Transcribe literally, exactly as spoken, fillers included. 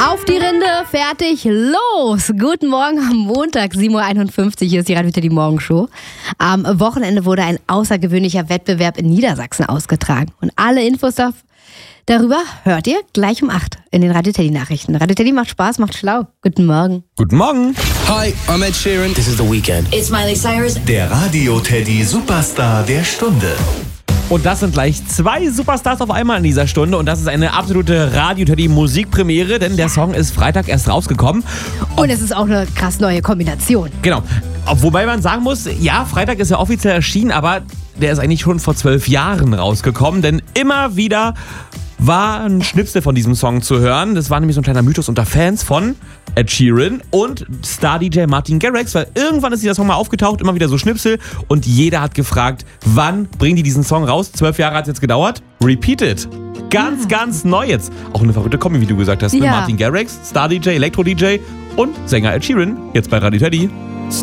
Auf die Rinde, fertig, los! Guten Morgen am Montag, sieben Uhr einundfünfzig, hier ist die Radio Teddy Morgenshow. Am Wochenende wurde ein außergewöhnlicher Wettbewerb in Niedersachsen ausgetragen. Und alle Infos darüber hört ihr gleich um acht in den Radio Teddy Nachrichten. Radio Teddy macht Spaß, macht schlau. Guten Morgen. Guten Morgen. Hi, I'm Ed Sheeran. This is The Weeknd. It's Miley Cyrus. Der Radio Teddy Superstar der Stunde. Und das sind gleich zwei Superstars auf einmal in dieser Stunde. Und das ist eine absolute Radio Teddy Musikpremiere, denn der Song ist Freitag erst rausgekommen. Und es ist auch eine krass neue Kombination. Genau. Wobei man sagen muss, ja, Freitag ist ja offiziell erschienen, aber der ist eigentlich schon vor zwölf Jahren rausgekommen. Denn immer wieder war ein Schnipsel von diesem Song zu hören. Das war nämlich so ein kleiner Mythos unter Fans von Ed Sheeran und Star-D J Martin Garrix, weil irgendwann ist dieser Song mal aufgetaucht, immer wieder so Schnipsel und jeder hat gefragt, wann bringen die diesen Song raus? Zwölf Jahre hat es jetzt gedauert. Repeat it. Ganz, ja. ganz neu jetzt. Auch eine verrückte Kombi, wie du gesagt hast, ja. mit Martin Garrix, Star-D J, Elektro-D J und Sänger Ed Sheeran, jetzt bei Radio Teddy.